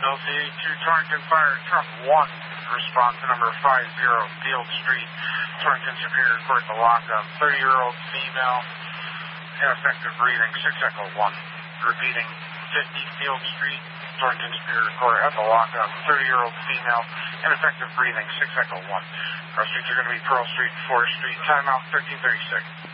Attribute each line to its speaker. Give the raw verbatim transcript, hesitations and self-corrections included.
Speaker 1: L C A two Torrington Fire Truck one, response to number five zero Field Street, Torrington Superior Court, the lockup. thirty-year-old female, ineffective breathing, six Echo one. Repeating, fifty Field Street, Torrington Superior Court at the lockup. thirty-year-old female, ineffective breathing, six Echo one. Cross streets are going to be Pearl Street, fourth Street, timeout thirteen thirty-six.